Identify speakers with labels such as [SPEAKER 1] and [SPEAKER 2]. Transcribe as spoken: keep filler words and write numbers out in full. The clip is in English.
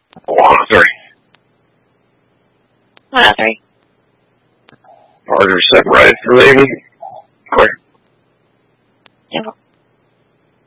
[SPEAKER 1] One oh three.
[SPEAKER 2] one oh three.
[SPEAKER 1] Parker separated for leaving.